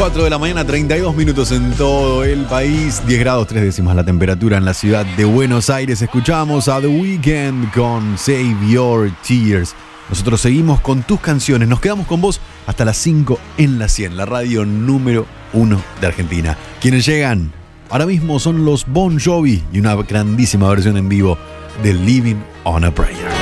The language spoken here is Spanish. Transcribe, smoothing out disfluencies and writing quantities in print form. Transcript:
4 de la mañana, 32 minutos en todo el país, 10 grados 3 décimas la temperatura en la ciudad de Buenos Aires. Escuchamos a The Weeknd con Save Your Tears. Nosotros seguimos con tus canciones, nos quedamos con vos hasta las 5 en la 100, la radio número 1 de Argentina. Quienes llegan ahora mismo son los Bon Jovi y una grandísima versión en vivo de Living on a Prayer.